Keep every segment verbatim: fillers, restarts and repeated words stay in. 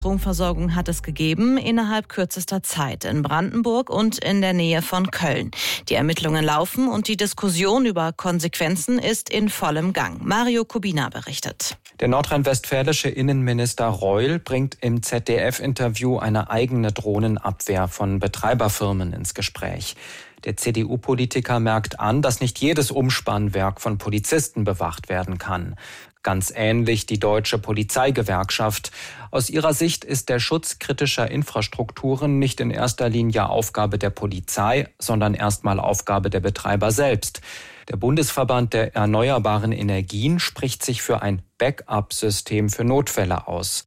Stromversorgung hat es gegeben, innerhalb kürzester Zeit in Brandenburg und in der Nähe von Köln. Die Ermittlungen laufen und die Diskussion über Konsequenzen ist in vollem Gang. Mario Kubina berichtet. Der nordrhein-westfälische Innenminister Reul bringt im Z D F-Interview eine eigene Drohnenabwehr von Betreiberfirmen ins Gespräch. Der C D U-Politiker merkt an, dass nicht jedes Umspannwerk von Polizisten bewacht werden kann. Ganz ähnlich die Deutsche Polizeigewerkschaft. Aus ihrer Sicht ist der Schutz kritischer Infrastrukturen nicht in erster Linie Aufgabe der Polizei, sondern erstmal Aufgabe der Betreiber selbst. Der Bundesverband der erneuerbaren Energien spricht sich für ein Backup-System für Notfälle aus.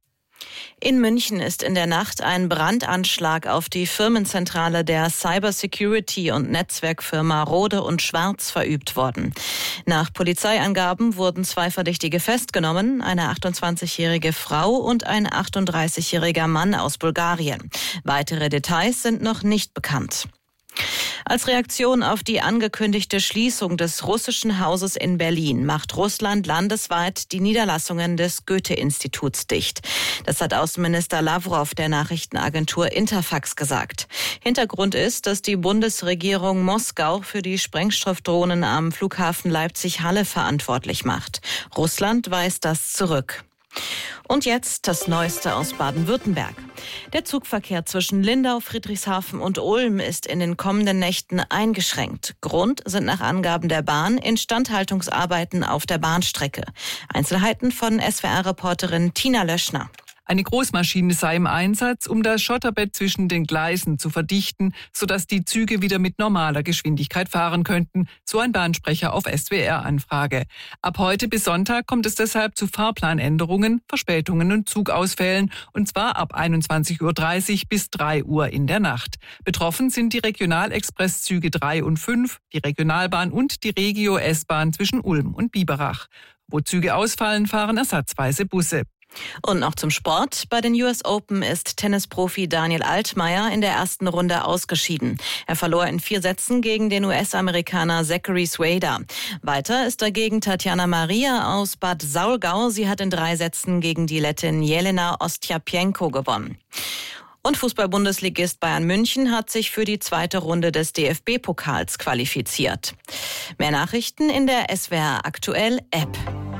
In München ist in der Nacht ein Brandanschlag auf die Firmenzentrale der Cybersecurity- und Netzwerkfirma Rode und Schwarz verübt worden. Nach Polizeiangaben wurden zwei Verdächtige festgenommen, eine achtundzwanzigjährige Frau und ein achtunddreißigjähriger Mann aus Bulgarien. Weitere Details sind noch nicht bekannt. Als Reaktion auf die angekündigte Schließung des russischen Hauses in Berlin macht Russland landesweit die Niederlassungen des Goethe-Instituts dicht. Das hat Außenminister Lawrow der Nachrichtenagentur Interfax gesagt. Hintergrund ist, dass die Bundesregierung Moskau für die Sprengstoffdrohnen am Flughafen Leipzig-Halle verantwortlich macht. Russland weist das zurück. Und jetzt das Neueste aus Baden-Württemberg. Der Zugverkehr zwischen Lindau, Friedrichshafen und Ulm ist in den kommenden Nächten eingeschränkt. Grund sind nach Angaben der Bahn Instandhaltungsarbeiten auf der Bahnstrecke. Einzelheiten von S W R-Reporterin Tina Löschner. Eine Großmaschine sei im Einsatz, um das Schotterbett zwischen den Gleisen zu verdichten, sodass die Züge wieder mit normaler Geschwindigkeit fahren könnten, so ein Bahnsprecher auf S W R-Anfrage. Ab heute bis Sonntag kommt es deshalb zu Fahrplanänderungen, Verspätungen und Zugausfällen, und zwar ab einundzwanzig Uhr dreißig bis drei Uhr in der Nacht. Betroffen sind die Regionalexpresszüge drei und fünf, die Regionalbahn und die Regio-S-Bahn zwischen Ulm und Biberach. Wo Züge ausfallen, fahren ersatzweise Busse. Und noch zum Sport. Bei den U S Open ist Tennisprofi Daniel Altmaier in der ersten Runde ausgeschieden. Er verlor in vier Sätzen gegen den U S-Amerikaner Zachary Swader. Weiter ist dagegen Tatjana Maria aus Bad Saulgau. Sie hat in drei Sätzen gegen die Lettin Jelena Ostapenko gewonnen. Und Fußball-Bundesligist Bayern München hat sich für die zweite Runde des D F B-Pokals qualifiziert. Mehr Nachrichten in der S W R Aktuell App.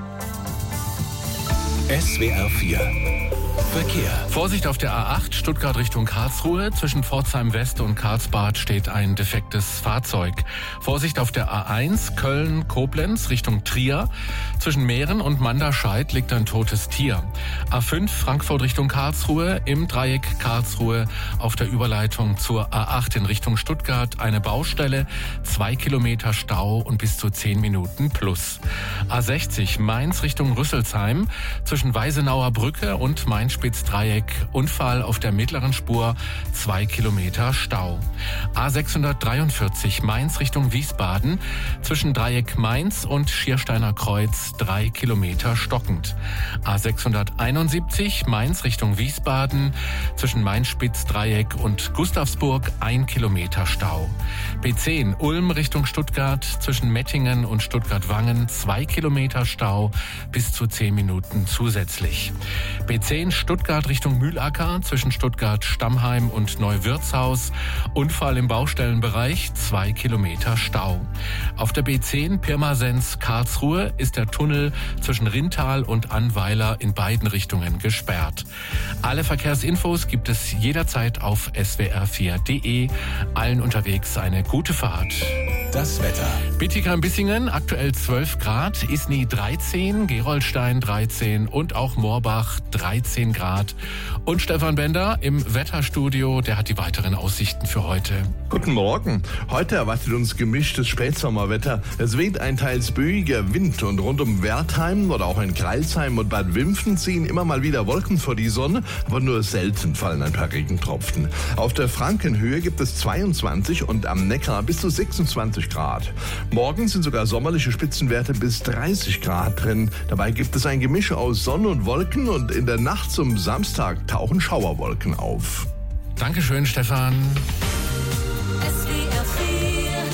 S W R vier Verkehr. Vorsicht auf der A acht, Stuttgart Richtung Karlsruhe. Zwischen Pforzheim West und Karlsbad steht ein defektes Fahrzeug. Vorsicht auf der A eins, Köln-Koblenz Richtung Trier. Zwischen Mähren und Manderscheid liegt ein totes Tier. A fünf, Frankfurt Richtung Karlsruhe. Im Dreieck Karlsruhe auf der Überleitung zur A acht in Richtung Stuttgart eine Baustelle. Zwei Kilometer Stau und bis zu zehn Minuten plus. A sechzig, Mainz Richtung Rüsselsheim. Zwischen Weisenauer Brücke und Main-Spitz-Dreieck Unfall auf der mittleren Spur, zwei Kilometer Stau. A sechshundertdreiundvierzig Mainz Richtung Wiesbaden, zwischen Dreieck Mainz und Schiersteiner Kreuz, drei Kilometer stockend. A sechshunderteinundsiebzig Mainz Richtung Wiesbaden, zwischen Main-Spitz-Dreieck und Gustavsburg, ein Kilometer Stau. B zehn Ulm Richtung Stuttgart, zwischen Mettingen und Stuttgart-Wangen, zwei Kilometer Stau, bis zu zehn Minuten zusätzlich. B zehn Stuttgart Richtung Mühlacker, zwischen Stuttgart-Stammheim und Neuwirtshaus. Unfall im Baustellenbereich, zwei Kilometer Stau. Auf der B zehn Pirmasens-Karlsruhe ist der Tunnel zwischen Rintal und Annweiler in beiden Richtungen gesperrt. Alle Verkehrsinfos gibt es jederzeit auf S W R vier Punkt de. Allen unterwegs eine gute Fahrt. Das Wetter. Bietigheim-Bissingen aktuell zwölf Grad, Isny dreizehn, Gerolstein dreizehn und auch Moorbach dreizehn Grad. Und Stefan Bender im Wetterstudio, der hat die weiteren Aussichten für heute. Guten Morgen. Heute erwartet uns gemischtes Spätsommerwetter. Es weht ein teils böiger Wind und rund um Wertheim oder auch in Crailsheim und Bad Wimpfen ziehen immer mal wieder Wolken vor die Sonne, aber nur selten fallen ein paar Regentropfen. Auf der Frankenhöhe gibt es zweiundzwanzig und am Neckar bis zu sechsundzwanzig Grad. Morgen sind sogar sommerliche Spitzenwerte bis dreißig Grad drin. Dabei gibt es ein Gemisch aus Sonne und Wolken und in der Nacht zum Samstag tauchen Schauerwolken auf. Dankeschön, Stefan. S W R vier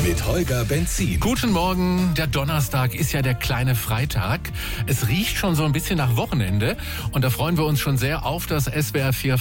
mit Holger Benzin. Guten Morgen, der Donnerstag ist ja der kleine Freitag. Es riecht schon so ein bisschen nach Wochenende und da freuen wir uns schon sehr auf das S W R vier